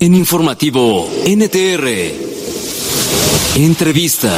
En Informativo NTR. Entrevista.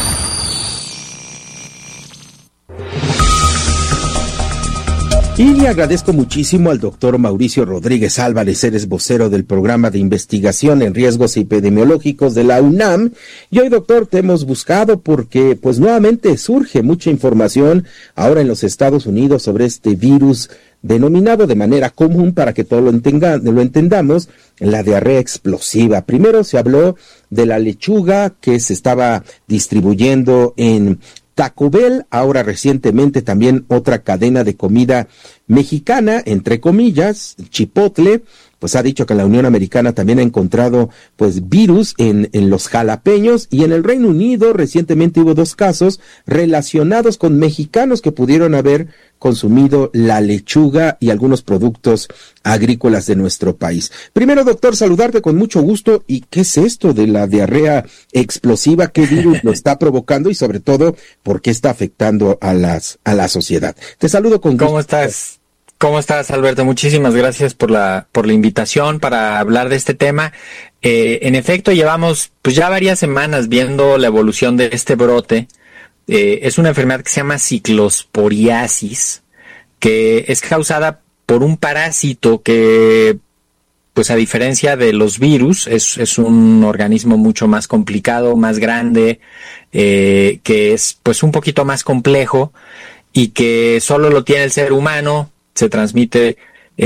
Y le agradezco muchísimo al doctor Mauricio Rodríguez Álvarez, eres vocero del Programa de Investigación en Riesgos Epidemiológicos de la UNAM. Y hoy, doctor, te hemos buscado porque, pues, nuevamente surge mucha información ahora en los Estados Unidos sobre este virus denominado de manera común, para que todos lo entendamos, la diarrea explosiva. Primero se habló de la lechuga que se estaba distribuyendo en Taco Bell, ahora recientemente también otra cadena de comida mexicana, entre comillas, Chipotle, pues ha dicho que la Unión Americana también ha encontrado pues virus en los jalapeños, y en el Reino Unido recientemente hubo 2 casos relacionados con mexicanos que pudieron haber consumido la lechuga y algunos productos agrícolas de nuestro país. Primero, doctor, saludarte con mucho gusto. ¿Y qué es esto de la diarrea explosiva? ¿Qué virus lo está provocando? Y sobre todo, ¿por qué está afectando a la sociedad? Te saludo con gusto. ¿Cómo estás? ¿Cómo estás, Alberto? Muchísimas gracias por la invitación para hablar de este tema. En efecto, llevamos pues ya varias semanas viendo la evolución de este brote. Es una enfermedad que se llama ciclosporiasis, que es causada por un parásito que, pues a diferencia de los virus, es un organismo mucho más complicado, más grande, que es pues un poquito más complejo y que solo lo tiene el ser humano. Se transmite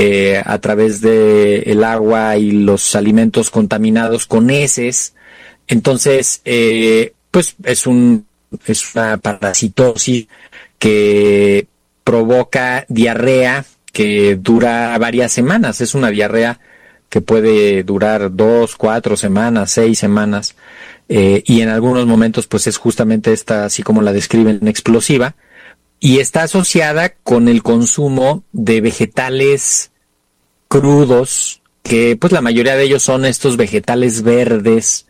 a través de el agua y los alimentos contaminados con heces. Entonces, pues es una parasitosis que provoca diarrea que dura varias semanas. Es una diarrea que puede durar 2, 4 semanas, 6 semanas, y en algunos momentos pues es justamente esta, así como la describen, explosiva. Y está asociada con el consumo de vegetales crudos, que pues la mayoría de ellos son estos vegetales verdes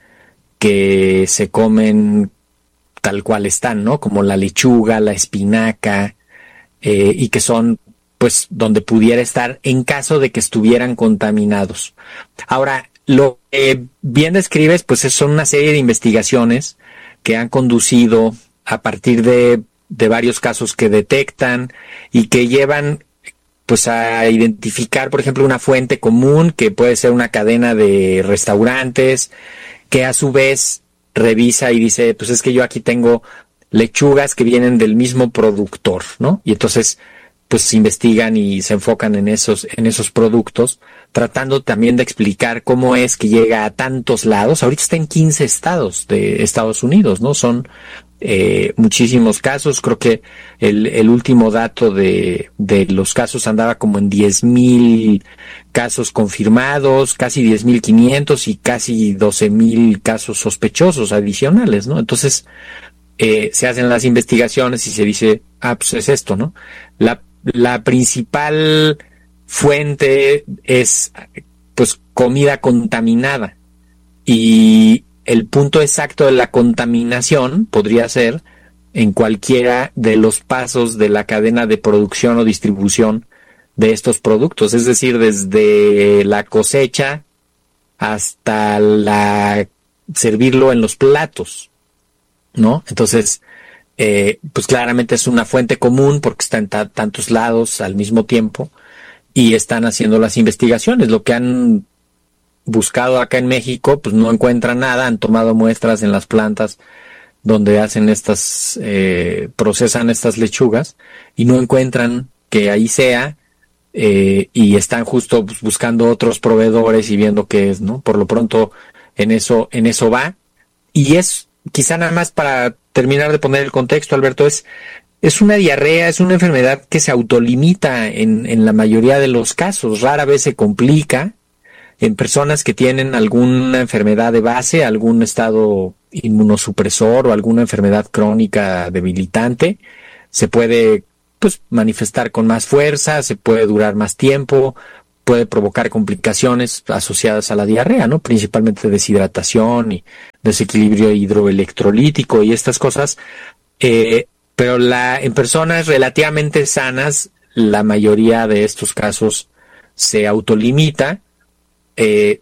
que se comen tal cual están, ¿no? Como la lechuga, la espinaca, y que son pues donde pudiera estar en caso de que estuvieran contaminados. Ahora, lo que bien describes, pues son una serie de investigaciones que han conducido a partir de varios casos que detectan y que llevan pues a identificar, por ejemplo, una fuente común que puede ser una cadena de restaurantes que a su vez revisa y dice, pues es que yo aquí tengo lechugas que vienen del mismo productor, ¿no? Y entonces pues investigan y se enfocan en esos productos, tratando también de explicar cómo es que llega a tantos lados. Ahorita está en 15 estados de Estados Unidos, ¿no? Son muchísimos casos. Creo que el último dato de los casos andaba como en 10,000 casos confirmados, casi 10,500 y casi 12,000 casos sospechosos adicionales, ¿no? Entonces, se hacen las investigaciones y se dice, pues es esto, ¿no? La principal fuente es, pues, comida contaminada, y el punto exacto de la contaminación podría ser en cualquiera de los pasos de la cadena de producción o distribución de estos productos, es decir, desde la cosecha hasta servirlo en los platos, ¿no? Entonces, pues claramente es una fuente común porque está en tantos lados al mismo tiempo y están haciendo las investigaciones. Lo que han buscado acá en México, pues no encuentran nada. Han tomado muestras en las plantas donde hacen procesan estas lechugas y no encuentran que ahí sea, y están justo buscando otros proveedores y viendo qué es, ¿no? Por lo pronto en eso va. Y es, quizá nada más para terminar de poner el contexto, Alberto, es una diarrea, es una enfermedad que se autolimita en la mayoría de los casos. Rara vez se complica en personas que tienen alguna enfermedad de base, algún estado inmunosupresor o alguna enfermedad crónica debilitante. Se puede pues manifestar con más fuerza, se puede durar más tiempo, puede provocar complicaciones asociadas a la diarrea, ¿no? Principalmente deshidratación y desequilibrio hidroelectrolítico y estas cosas. Pero en personas relativamente sanas, la mayoría de estos casos se autolimita.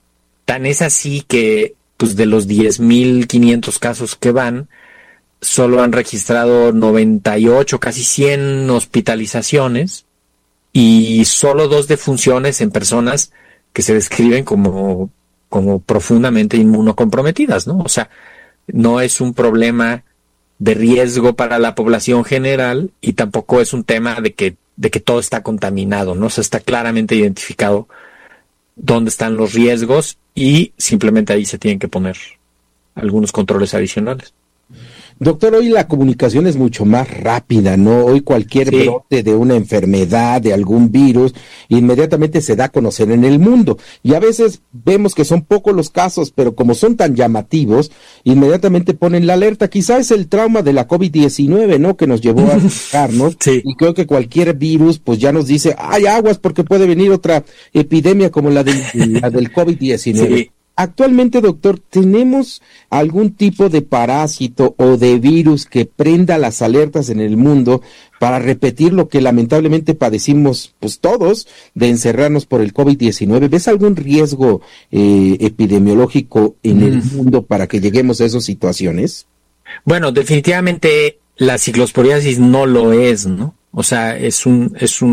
Tan es así que, pues de los 10.500 casos que van, solo han registrado 98, casi 100 hospitalizaciones y solo 2 defunciones en personas que se describen como profundamente inmunocomprometidas, ¿no? O sea, no es un problema de riesgo para la población general y tampoco es un tema de que todo está contaminado, ¿no? O sea, está claramente identificado dónde están los riesgos y simplemente ahí se tienen que poner algunos controles adicionales. Doctor, hoy la comunicación es mucho más rápida, ¿no? Hoy cualquier brote de una enfermedad, de algún virus, inmediatamente se da a conocer en el mundo. Y a veces vemos que son pocos los casos, pero como son tan llamativos, inmediatamente ponen la alerta. Quizá es el trauma de la COVID-19, ¿no? Que nos llevó a fijarnos. Sí. Y creo que cualquier virus, pues ya nos dice, hay aguas porque puede venir otra epidemia como la del COVID-19. Sí. Actualmente, doctor, ¿tenemos algún tipo de parásito o de virus que prenda las alertas en el mundo para repetir lo que lamentablemente padecimos, pues todos, de encerrarnos por el COVID-19? ¿Ves algún riesgo epidemiológico en el mundo para que lleguemos a esas situaciones? Bueno, definitivamente la ciclosporiasis no lo es, ¿no? O sea, es un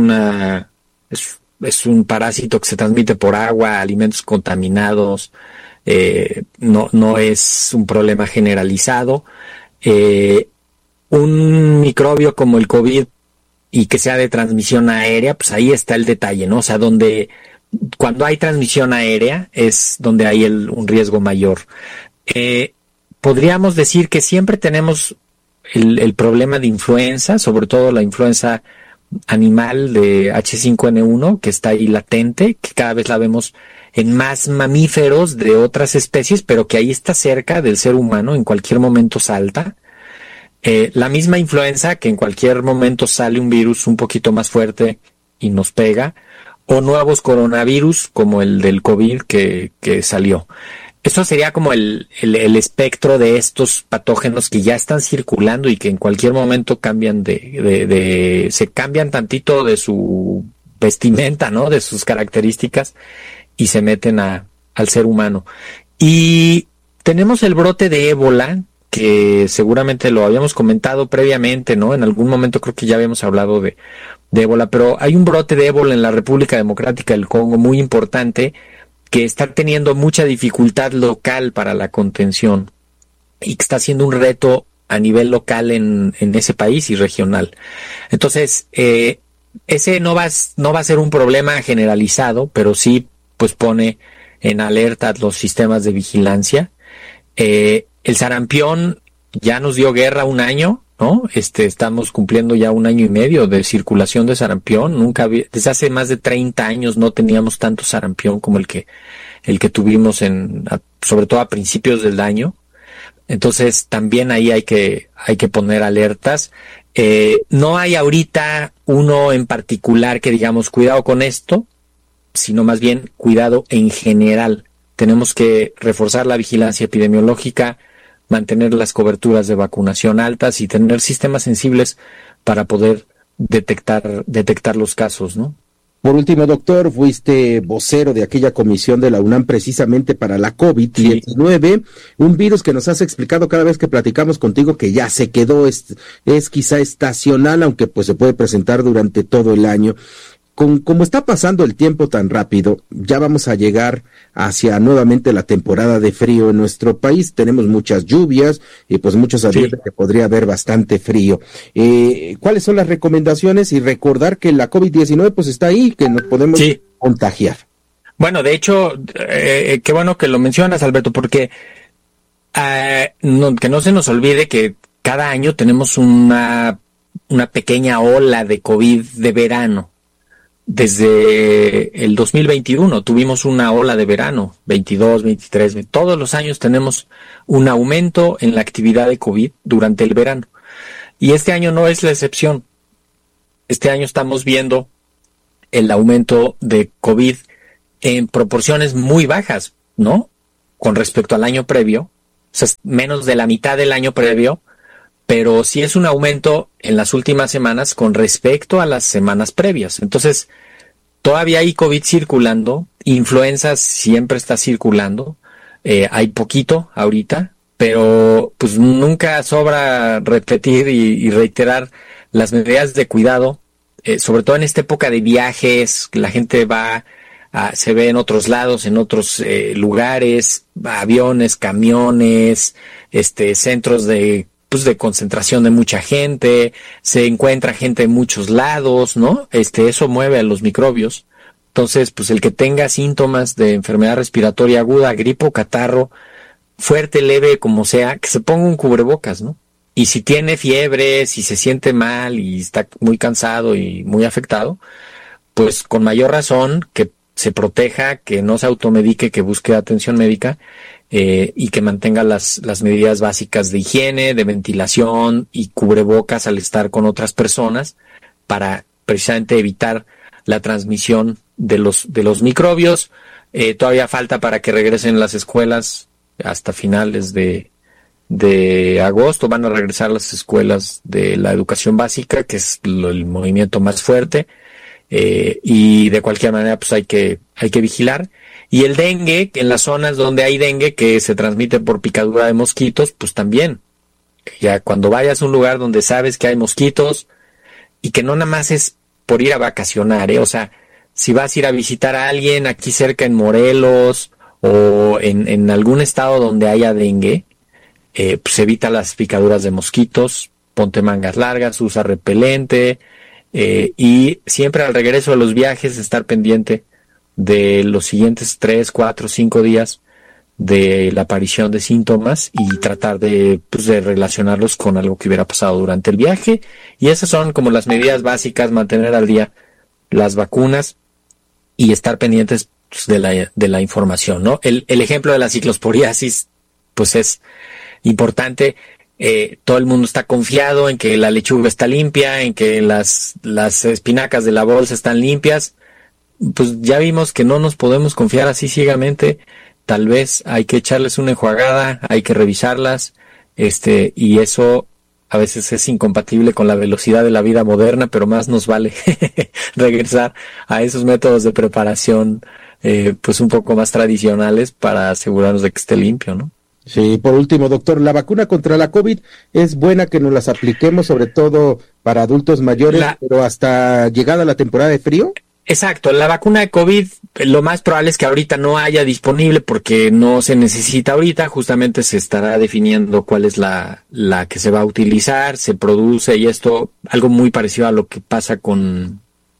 parásito que se transmite por agua, alimentos contaminados, no es un problema generalizado. Un microbio como el COVID y que sea de transmisión aérea, pues ahí está el detalle, ¿no? O sea, cuando hay transmisión aérea es donde hay un riesgo mayor. Podríamos decir que siempre tenemos el problema de influenza, sobre todo la influenza animal de H5N1, que está ahí latente, que cada vez la vemos en más mamíferos de otras especies, pero que ahí está cerca del ser humano, en cualquier momento salta. La misma influenza, que en cualquier momento sale un virus un poquito más fuerte y nos pega, o nuevos coronavirus como el del COVID que salió. Eso sería como el espectro de estos patógenos que ya están circulando y que en cualquier momento cambian se cambian tantito de su vestimenta, ¿no? De sus características y se meten al ser humano. Y tenemos el brote de ébola, que seguramente lo habíamos comentado previamente, ¿no? En algún momento creo que ya habíamos hablado de ébola, pero hay un brote de ébola en la República Democrática del Congo muy importante, que está teniendo mucha dificultad local para la contención y que está siendo un reto a nivel local en ese país y regional. Entonces, ese no va a ser un problema generalizado, pero sí pues pone en alerta los sistemas de vigilancia. El sarampión ya nos dio guerra un año, ¿no? Estamos cumpliendo ya 1 año y medio de circulación de sarampión. Desde hace más de 30 años no teníamos tanto sarampión como el que tuvimos sobre todo a principios del año. Entonces también ahí hay que poner alertas. No hay ahorita uno en particular que digamos cuidado con esto, sino más bien cuidado en general. Tenemos que reforzar la vigilancia epidemiológica, mantener las coberturas de vacunación altas y tener sistemas sensibles para poder detectar los casos, ¿no? Por último, doctor, fuiste vocero de aquella comisión de la UNAM precisamente para la COVID-19, sí. Un virus que nos has explicado cada vez que platicamos contigo que ya se quedó, es quizá estacional, aunque pues se puede presentar durante todo el año. Como está pasando el tiempo tan rápido, ya vamos a llegar hacia nuevamente la temporada de frío en nuestro país. Tenemos muchas lluvias y pues muchos advierten que podría haber bastante frío. ¿Cuáles son las recomendaciones? Y recordar que la COVID-19 pues está ahí, que nos podemos contagiar. Bueno, de hecho, qué bueno que lo mencionas, Alberto, porque que no se nos olvide que cada año tenemos una pequeña ola de COVID de verano. Desde el 2021 tuvimos una ola de verano, 22, 23, todos los años tenemos un aumento en la actividad de COVID durante el verano. Y este año no es la excepción. Este año estamos viendo el aumento de COVID en proporciones muy bajas, ¿no? Con respecto al año previo, o sea, menos de la mitad del año previo, pero sí es un aumento en las últimas semanas con respecto a las semanas previas. Entonces, todavía hay COVID circulando, influenza siempre está circulando, hay poquito ahorita, pero pues nunca sobra repetir y reiterar las medidas de cuidado, sobre todo en esta época de viajes, la gente se ve en otros lados, en otros lugares, aviones, camiones, centros de concentración de mucha gente, se encuentra gente en muchos lados, ¿no? Eso mueve a los microbios. Entonces, pues el que tenga síntomas de enfermedad respiratoria aguda, gripe o catarro, fuerte, leve, como sea, que se ponga un cubrebocas, ¿no? Y si tiene fiebre, si se siente mal y está muy cansado y muy afectado, pues con mayor razón que se proteja, que no se automedique, que busque atención médica y que mantenga las medidas básicas de higiene, de ventilación y cubrebocas al estar con otras personas para precisamente evitar la transmisión de los microbios. Todavía falta para que regresen las escuelas hasta finales de agosto. Van a regresar las escuelas de la educación básica, que es el movimiento más fuerte. Y de cualquier manera pues hay que vigilar. Y el dengue, en las zonas donde hay dengue que se transmite por picadura de mosquitos, pues también. Ya cuando vayas a un lugar donde sabes que hay mosquitos y que no nada más es por ir a vacacionar, o sea, si vas a ir a visitar a alguien aquí cerca en Morelos o en algún estado donde haya dengue, pues evita las picaduras de mosquitos, ponte mangas largas, usa repelente. Y siempre al regreso de los viajes estar pendiente de los siguientes 3, 4, 5 días de la aparición de síntomas y tratar de relacionarlos con algo que hubiera pasado durante el viaje. Y esas son como las medidas básicas, mantener al día las vacunas y estar pendientes de la información, ¿no? El ejemplo de la ciclosporiasis pues es importante. Todo el mundo está confiado en que la lechuga está limpia, en que las espinacas de la bolsa están limpias. Pues ya vimos que no nos podemos confiar así ciegamente. Tal vez hay que echarles una enjuagada, hay que revisarlas, y eso a veces es incompatible con la velocidad de la vida moderna, pero más nos vale regresar a esos métodos de preparación, pues un poco más tradicionales para asegurarnos de que esté limpio, ¿no? Sí, por último, doctor, la vacuna contra la COVID es buena que nos las apliquemos, sobre todo para adultos mayores, pero hasta llegada la temporada de frío. Exacto, la vacuna de COVID lo más probable es que ahorita no haya disponible porque no se necesita ahorita, justamente se estará definiendo cuál es la que se va a utilizar, se produce y esto, algo muy parecido a lo que pasa con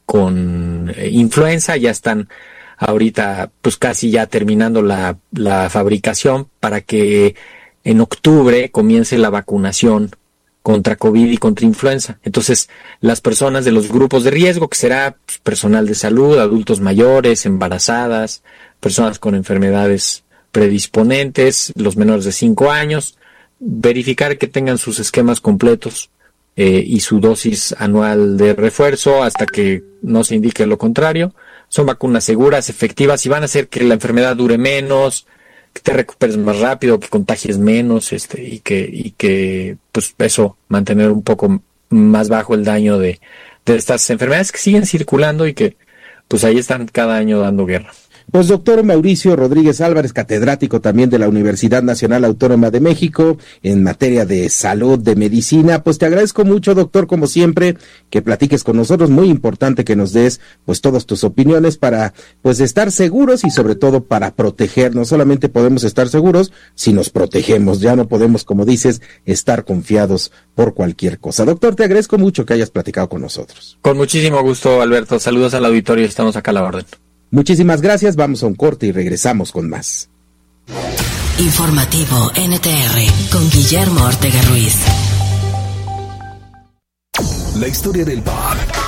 influenza, ya están ahorita pues casi ya terminando la fabricación para que en octubre comience la vacunación contra COVID y contra influenza. Entonces, las personas de los grupos de riesgo, que será pues, personal de salud, adultos mayores, embarazadas, personas con enfermedades predisponentes, los menores de 5 años, verificar que tengan sus esquemas completos y su dosis anual de refuerzo hasta que no se indique lo contrario. Son vacunas seguras, efectivas y van a hacer que la enfermedad dure menos, que te recuperes más rápido, que contagies menos, y que pues eso, mantener un poco más bajo el daño de estas enfermedades que siguen circulando y que pues ahí están cada año dando guerra. Pues doctor Mauricio Rodríguez Álvarez, catedrático también de la Universidad Nacional Autónoma de México en materia de salud, de medicina, pues te agradezco mucho, doctor, como siempre, que platiques con nosotros, muy importante que nos des pues todas tus opiniones para pues estar seguros y sobre todo para proteger. No solamente podemos estar seguros si nos protegemos, ya no podemos, como dices, estar confiados por cualquier cosa. Doctor, te agradezco mucho que hayas platicado con nosotros. Con muchísimo gusto, Alberto, saludos al auditorio, estamos acá a la orden. Muchísimas gracias, vamos a un corte y regresamos con más. Informativo NTR con Guillermo Ortega Ruiz. La historia del pop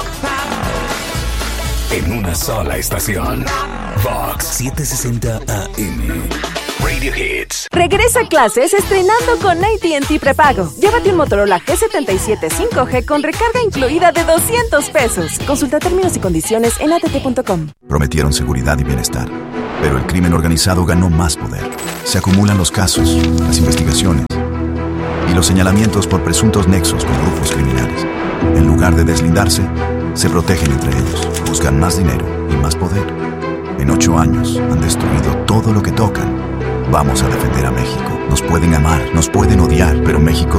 en una sola estación. Fox 760 AM. Radio Hits. Regresa a clases estrenando con AT&T Prepago. Llévate un Motorola G77 5G con recarga incluida de $200. Consulta términos y condiciones en att.com. Prometieron seguridad y bienestar, pero el crimen organizado ganó más poder. Se acumulan los casos, las investigaciones y los señalamientos por presuntos nexos con grupos criminales. En lugar de deslindarse, se protegen entre ellos, buscan más dinero y más poder. En 8 años han destruido todo lo que tocan. Vamos a defender a México. Nos pueden amar, nos pueden odiar, pero México